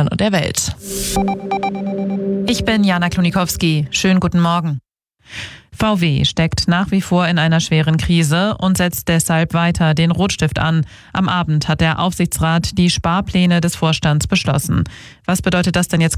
Deutschland und der Welt. Ich bin Jana Klonikowski. Schönen guten Morgen. VW steckt nach wie vor in einer schweren Krise und setzt deshalb weiter den Rotstift an. Am Abend hat der Aufsichtsrat die Sparpläne des Vorstands beschlossen. Was bedeutet das denn jetzt